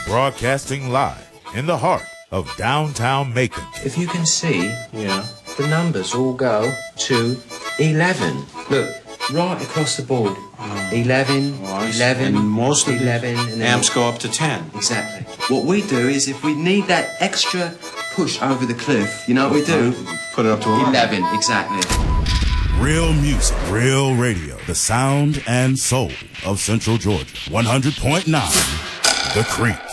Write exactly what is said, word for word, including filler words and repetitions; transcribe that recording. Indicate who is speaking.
Speaker 1: Broadcasting live in the heart of downtown Macon.
Speaker 2: If you can see,
Speaker 3: yeah,
Speaker 2: the numbers all go to eleven. Look, right across the board.
Speaker 3: Oh.
Speaker 2: eleven,
Speaker 3: Oh,
Speaker 2: eleven,
Speaker 3: and most of
Speaker 2: eleven,
Speaker 3: the
Speaker 2: and then
Speaker 3: amps go up to ten.
Speaker 2: Exactly. What we do is if we need that extra push over the cliff, you know what we do?
Speaker 3: Put it up to eleven.
Speaker 2: eleven, exactly.
Speaker 1: Real music, real radio. The sound and soul of Central Georgia. one hundred point nine The Creek.